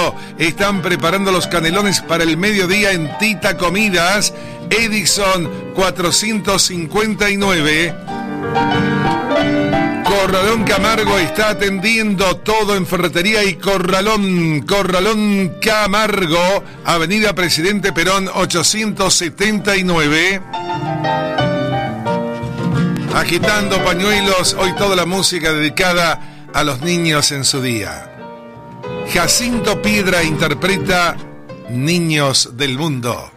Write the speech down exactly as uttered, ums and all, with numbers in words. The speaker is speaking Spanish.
Camargo están preparando los canelones para el mediodía en Tita Comidas, Edison cuatrocientos cincuenta y nueve. Corralón Camargo está atendiendo todo en ferretería y corralón. Corralón Camargo, Avenida Presidente Perón ochocientos setenta y nueve. Agitando pañuelos, hoy toda la música dedicada a los niños en su día. Jacinto Piedra interpreta Niños del Mundo.